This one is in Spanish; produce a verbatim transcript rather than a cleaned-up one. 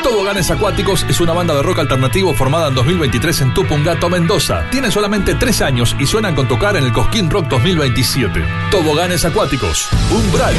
Toboganes Acuáticos es una banda de rock alternativo formada en dos mil veintitrés en Tupungato, Mendoza. Tienen solamente tres años y suenan con tocar en el Cosquín Rock dos mil veintisiete. Toboganes Acuáticos, Umbral.